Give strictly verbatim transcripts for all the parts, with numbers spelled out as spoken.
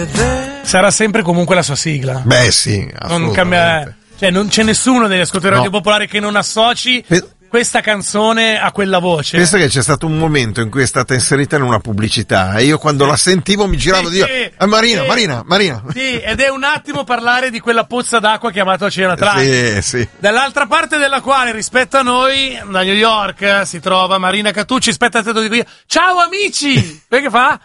Sarà sempre comunque la sua sigla. Beh sì, non cambia, cioè non c'è nessuno degli ascoltatori no. Radio Popolare che non associ Pe- questa canzone a quella voce. Pensa che c'è stato un momento in cui è stata inserita in una pubblicità e io quando la sentivo mi giravo sì, di sì, eh, Marina, sì, Marina, Marina. Sì, ed è un attimo parlare di quella pozza d'acqua chiamata Oceano Atlantico. Sì, sì. Dall'altra parte della quale, rispetto a noi, da New York, si trova Marina Catucci. Aspetta, te lo dico io. Ciao amici! Perché fa?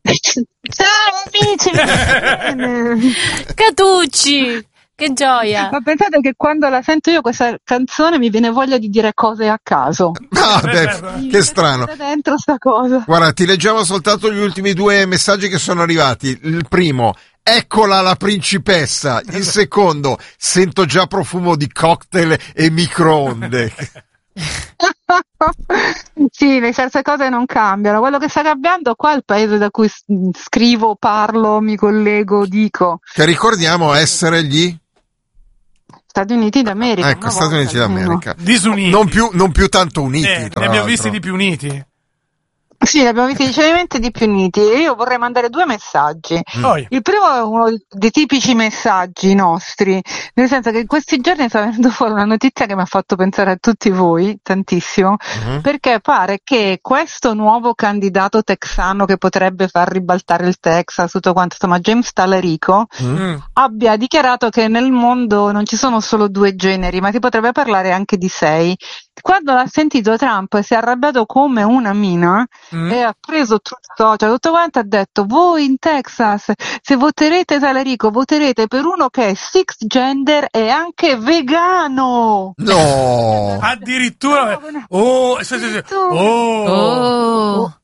Ciao amici! Catucci! Che gioia! Ma pensate che quando la sento io questa canzone mi viene voglia di dire cose a caso. Ah, beh, che strano. Dentro sta cosa. Guarda, ti leggiamo soltanto gli ultimi due messaggi che sono arrivati. Il primo, eccola la principessa. Il secondo, sento già profumo di cocktail e microonde. Sì, le stesse cose non cambiano. Quello che sta cambiando qua è il paese da cui scrivo, parlo, mi collego, dico. Che ricordiamo essere gli Stati Uniti d'America. Ecco, Stati Uniti d'America. Disuniti. Non più, non più tanto uniti. Eh, tra ne abbiamo l'altro. visti di più uniti. Sì, ne abbiamo visti decisamente di più uniti e io vorrei mandare due messaggi. Mm. Il primo è uno dei tipici messaggi nostri, nel senso che in questi giorni sta venendo fuori una notizia che mi ha fatto pensare a tutti voi tantissimo, mm-hmm. perché pare che questo nuovo candidato texano che potrebbe far ribaltare il Texas, tutto quanto, insomma James Talarico, mm. abbia dichiarato che nel mondo non ci sono solo due generi, ma si potrebbe parlare anche di sei. Quando l'ha sentito Trump si è arrabbiato come una mina mm. e ha preso tutto, cioè tutto quanto, ha detto: voi in Texas se voterete Talarico voterete per uno che è six gender e anche vegano. No, addirittura oh, oh. oh.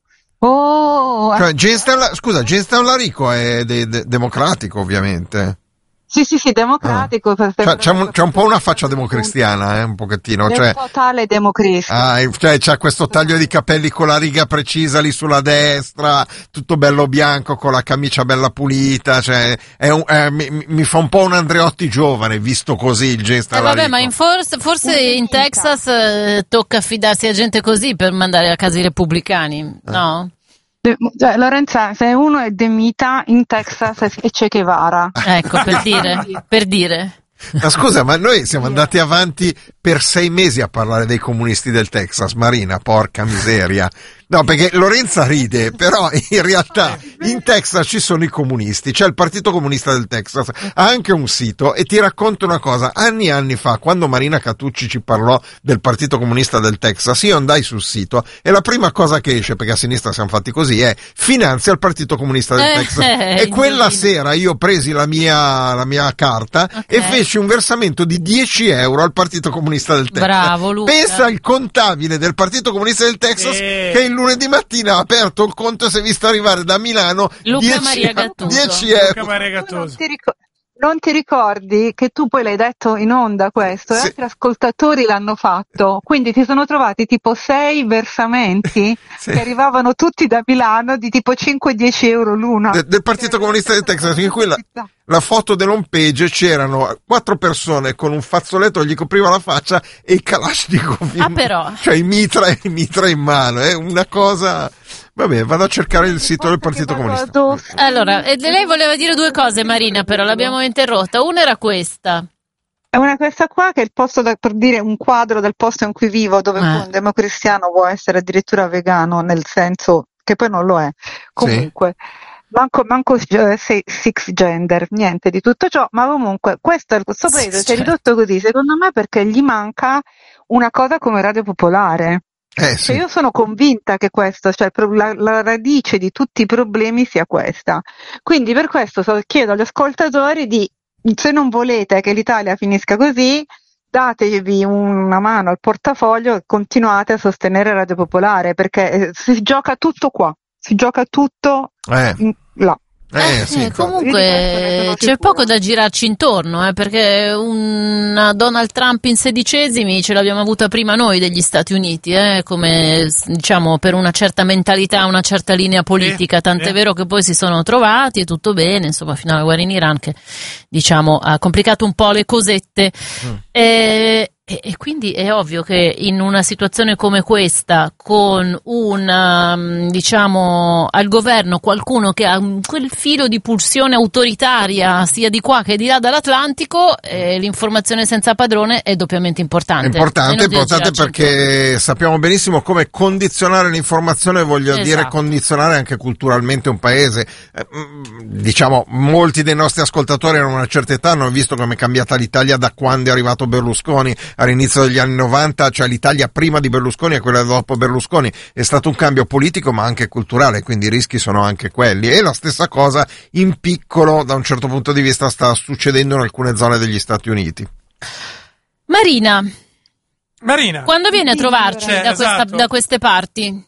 oh. Cioè, James Tal- scusa, James Talarico è de- de- democratico ovviamente. Sì, sì, sì, democratico. Ah. Per, per, c'è, c'è, un, c'è un po' una faccia democristiana, eh, un pochettino. È cioè, un po' tale democristiano. Ah, cioè c'ha questo taglio di capelli con la riga precisa lì sulla destra, tutto bello bianco, con la camicia bella pulita, cioè è un, è, mi, mi fa un po' un Andreotti giovane, visto così il gesto. Eh vabbè, ma in forse, forse in Texas eh, tocca affidarsi a gente così per mandare a casa i repubblicani, no? De, cioè, Lorenza, se uno è De Mita, in Texas è Che Guevara. Ecco, per dire, per dire. Ma scusa, ma noi siamo andati avanti per sei mesi a parlare dei comunisti del Texas, Marina, porca miseria. No, perché Lorenza ride, però in realtà in Texas ci sono i comunisti, c'è il Partito Comunista del Texas, ha anche un sito e ti racconto una cosa, anni e anni fa, quando Marina Catucci ci parlò del Partito Comunista del Texas, io andai sul sito e la prima cosa che esce, perché a sinistra siamo fatti così, è finanzia il Partito Comunista del eh, Texas. Eh, e quella sera io presi la mia, la mia carta okay. e feci un versamento di dieci euro al Partito Comunista del Texas. Bravo, Luca. Pensa al contabile del Partito Comunista del Texas eh. che il lunedì mattina ha aperto il conto e si è visto arrivare da Milano Luca dieci, Maria Gattuso. dieci euro. Luca Maria Gattuso. Non ti, ricor- non ti ricordi che tu poi l'hai detto in onda questo, sì. e altri ascoltatori l'hanno fatto, quindi ti sono trovati tipo sei versamenti sì. che arrivavano tutti da Milano di tipo cinque dieci euro l'una. De- del Partito Comunista del Texas, in cui la, la foto dell'home page c'erano quattro persone con un fazzoletto che gli copriva la faccia e i Kalashnikov, ah, però. cioè i mitra, i mitra in mano, è una cosa. Vabbè, vado a cercare il sito del Partito Comunista. Allora, e lei voleva dire due cose, Marina, però l'abbiamo interrotta. Una era questa. È una questa qua che è il posto da, per dire un quadro del posto in cui vivo, dove eh. un democristiano può essere addirittura vegano, nel senso che poi non lo è. Comunque. Sì. Manco, manco uh, six gender, niente di tutto ciò, ma comunque questo, questo paese si è ridotto così, secondo me perché gli manca una cosa come Radio Popolare. Eh, sì. Cioè io sono convinta che questo, cioè la, la radice di tutti i problemi sia questa. Quindi per questo so, chiedo agli ascoltatori di, se non volete che l'Italia finisca così, datevi una mano al portafoglio e continuate a sostenere Radio Popolare, perché si gioca tutto qua, si gioca tutto eh. in, là. Eh, eh, sì, comunque c'è poco da girarci intorno, eh, perché una Donald Trump in sedicesimi ce l'abbiamo avuta prima noi degli Stati Uniti, eh, come diciamo per una certa mentalità, una certa linea politica, tant'è eh. vero che poi si sono trovati e tutto bene, insomma, fino alla guerra in Iran che diciamo ha complicato un po' le cosette. Mm. Eh, E, e quindi è ovvio che in una situazione come questa, con un, diciamo, al governo qualcuno che ha quel filo di pulsione autoritaria sia di qua che di là dall'Atlantico, eh, l'informazione senza padrone è doppiamente importante. È importante, importante perché sappiamo benissimo come condizionare l'informazione, voglio esatto. dire condizionare anche culturalmente un paese. Eh, diciamo, molti dei nostri ascoltatori hanno una certa età, hanno visto come è cambiata l'Italia da quando è arrivato Berlusconi all'inizio degli anni novanta, cioè l'Italia prima di Berlusconi e quella dopo Berlusconi. È stato un cambio politico ma anche culturale, quindi i rischi sono anche quelli, e la stessa cosa in piccolo da un certo punto di vista sta succedendo in alcune zone degli Stati Uniti. Marina Marina quando vieni a trovarci eh, da, esatto. questa, da queste parti?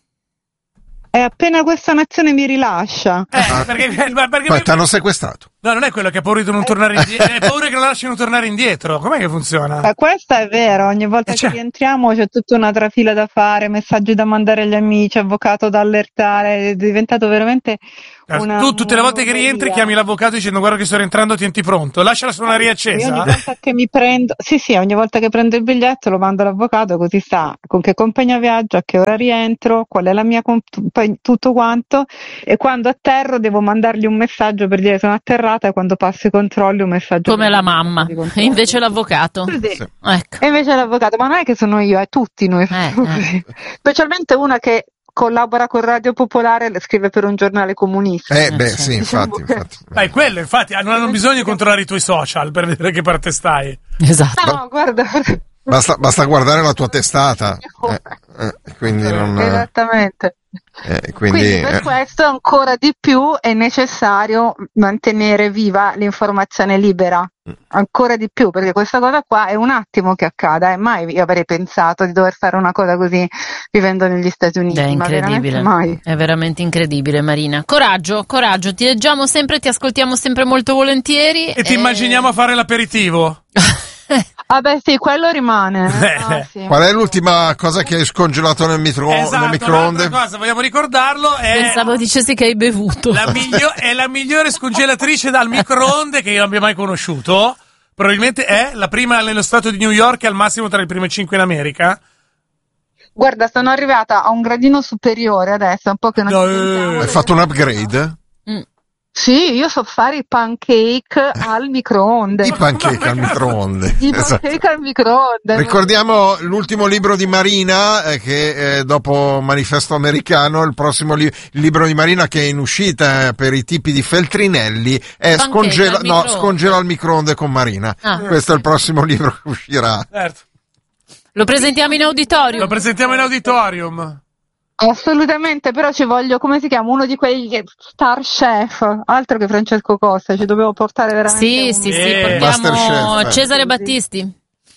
E appena questa nazione mi rilascia. Eh, perché, perché Poi ti hanno sequestrato. No, non è quello che ha paura di non tornare indietro, è paura che lo lasciano tornare indietro. Com'è che funziona? Eh, questo è vero, ogni volta eh, cioè... che rientriamo c'è tutta una trafila da fare, messaggi da mandare agli amici, avvocato da allertare, è diventato veramente una... Tu tutte le volte che rientri via. chiami l'avvocato dicendo guarda che sto rientrando, tienti pronto, lascia la suoneria accesa. Io ogni volta che mi prendo, sì sì, ogni volta che prendo il biglietto lo mando all'avvocato, così sa con che compagnia viaggio, a che ora rientro, qual è la mia comp- tutto quanto, e quando atterro devo mandargli un messaggio per dire sono atterrata, e quando passo i controlli un messaggio come la mamma, e invece l'avvocato. Sì. Sì. Ecco. E invece l'avvocato, ma non è che sono io, è tutti noi, Eh, eh. specialmente una che collabora con Radio Popolare e scrive per un giornale comunista. Eh beh sì, infatti, Diciamo infatti. Dai, quello, infatti, non hanno bisogno di controllare i tuoi social per vedere che parte stai. Esatto. No, guarda. Basta, basta guardare la tua testata. Eh, eh, quindi non... Esattamente. Eh, quindi, quindi per eh. questo ancora di più è necessario mantenere viva l'informazione libera, ancora di più, perché questa cosa qua è un attimo che accada, e mai io avrei pensato di dover fare una cosa così vivendo negli Stati Uniti. È ma incredibile, mai. È veramente incredibile, Marina. Coraggio, coraggio, ti leggiamo sempre, ti ascoltiamo sempre molto volentieri. E ti e... immaginiamo a fare l'aperitivo. Ah beh sì, quello rimane. Eh. Ah, sì. Qual è l'ultima cosa che hai scongelato nel, micro- Esatto, nel microonde? un'altra cosa, vogliamo ricordarlo, è Pensavo dicessi che hai bevuto. la, miglio- è la migliore scongelatrice dal microonde che io abbia mai conosciuto. Probabilmente è la prima nello stato di New York e al massimo tra le prime cinque in America. Guarda, sono arrivata a un gradino superiore adesso, un po' che non No, ci sentiamo. Hai fatto un upgrade? Mm. Sì, io so fare i pancake al microonde. I pancake al microonde. I Esatto. pancake al microonde. Ricordiamo l'ultimo libro di Marina, eh, che eh, dopo Manifesto Americano, il prossimo li- il libro di Marina che è in uscita eh, per i tipi di Feltrinelli è Pancake scongela, al no, microonde. scongela al microonde con Marina. Ah. Questo è il prossimo libro che uscirà. Certo. Lo presentiamo in auditorium. Lo presentiamo in auditorium. Assolutamente, però ci voglio, come si chiama, uno di quei star chef, altro che Francesco Costa, ci dovevo portare veramente Sì, un- sì, sì, Eh, portiamo Masterchef. Cesare Battisti.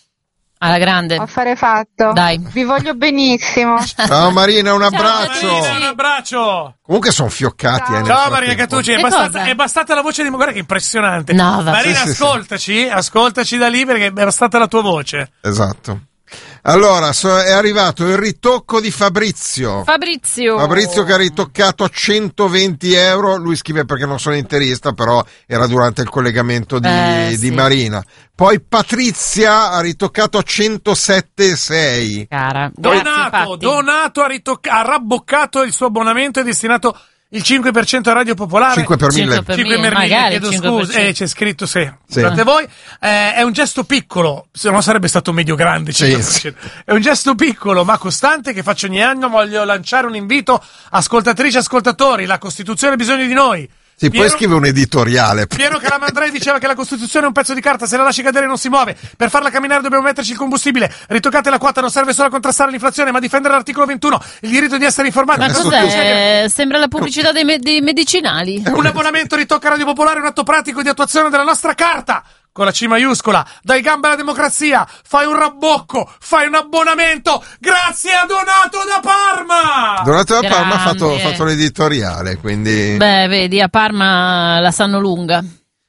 Alla grande. affare fatto. Dai. Vi voglio benissimo. Ciao Marina, un Ciao, abbraccio. Marina, un abbraccio. Comunque sono fioccati. Eh, nel Ciao Marina frattempo. Cattucci, è Che bastata, cosa? è bastata la voce di... Guarda che impressionante. No, vabbè. Marina, Sì, sì, sì. ascoltaci, ascoltaci da lì perché è bastata la tua voce. Esatto. Allora, so- è arrivato il ritocco di Fabrizio. Fabrizio. Fabrizio che ha ritoccato a centoventi euro, lui scrive perché non sono interista, però era durante il collegamento di, Eh, di sì. Marina. Poi Patrizia ha ritoccato a centosette virgola sei. Cara. Grazie, Donato, infatti. Donato ha, ritocca- ha rabboccato il suo abbonamento, è destinato il cinque per cento a Radio Popolare. cinque per mille. cinque per cinque mille, per mille, magari chiedo cinque per scusa, cento. eh, c'è scritto sì. Sì. Scusate voi, eh, è un gesto piccolo, se no sarebbe stato medio grande. Sì, cinque per cento. È un gesto piccolo ma costante che faccio ogni anno. Voglio lanciare un invito, ascoltatrici e ascoltatori, la Costituzione ha bisogno di noi. Sì, Piero- poi scrive un editoriale. Piero Calamandrei diceva che la Costituzione è un pezzo di carta, se la lasci cadere non si muove. Per farla camminare dobbiamo metterci il combustibile. Ritoccate la quota, non serve solo a contrastare l'inflazione, ma a difendere l'articolo ventuno, il diritto di essere informati. Ma Adesso cos'è? Sembra la pubblicità dei, me- dei medicinali. Un abbonamento Ritocca Radio Popolare, un atto pratico di attuazione della nostra carta. Con la C maiuscola, dai gambe alla democrazia, fai un rabbocco, fai un abbonamento, grazie a Donato da Parma! Donato da Parma ha Grande. fatto, fatto l'editoriale, quindi Beh, vedi, a Parma la sanno lunga.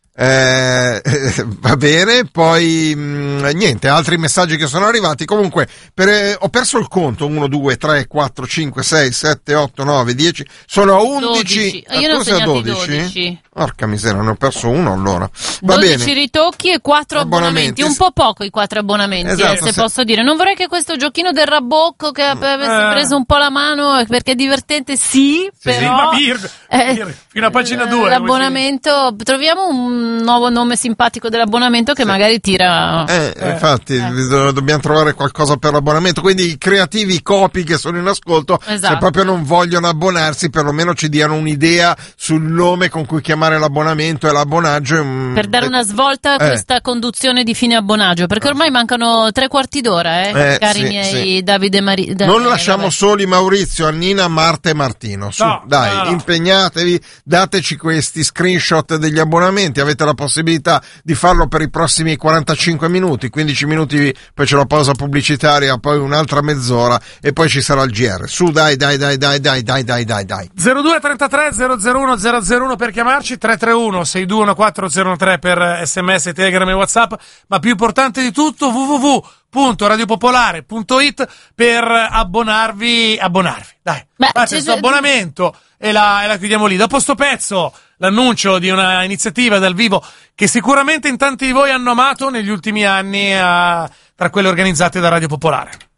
eh, eh, va bene. Poi mh, niente, altri messaggi che sono arrivati. Comunque per, eh, ho perso il conto: uno, due, tre, quattro, cinque, sei, sette, otto, nove, dieci. Sono a undici. dodici. Io ne ho tu sei a segnati dodici? dodici. Porca miseria, ne ho perso uno allora. Va dodici bene. ritocchi e quattro abbonamenti. Abbonamenti. Un po' poco i quattro abbonamenti, Esatto, eh, se sì. posso dire. Non vorrei che questo giochino del Rabocco che avesse Eh. preso un po' la mano, perché è divertente, sì, Sì, però... ma bir, eh, bir, fino a pagina due. L'abbonamento, troviamo un nuovo nome simpatico dell'abbonamento che magari tira... Eh, Eh, infatti eh. do- dobbiamo trovare qualcosa per l'abbonamento, quindi i creativi, i copi che sono in ascolto, Esatto. se proprio non vogliono abbonarsi, perlomeno ci diano un'idea sul nome con cui chiamare l'abbonamento e l'abbonaggio. e un- Per dare una svolta a Eh. questa conduzione di fine abbonaggio, perché ormai mancano tre quarti d'ora, eh, Eh, cari sì, miei sì. Davide e Maria. Non lasciamo soli Maurizio, Annina, Marta e Martino. Su, No, dai, no, no. impegnatevi, dateci questi screenshot degli abbonamenti. Avete la possibilità di farlo per i prossimi quarantacinque minuti, quindici minuti, poi c'è la pausa pubblicitaria, poi un'altra mezz'ora e poi ci sarà il G R. Su, dai, dai, dai, dai, dai, dai, dai, dai, dai. zero due trentatré zero zero uno zero zero uno per chiamarci, tre tre uno sei due uno quattro zero tre per sms, telegram e whatsapp, ma più importante di tutto w w w punto radiopopolare punto it per abbonarvi, abbonarvi, dai, Beh, fate c'è- questo abbonamento e la, e la chiudiamo lì. Dopo sto pezzo, l'annuncio di una iniziativa dal vivo che sicuramente in tanti di voi hanno amato negli ultimi anni, eh, tra quelle organizzate da Radio Popolare.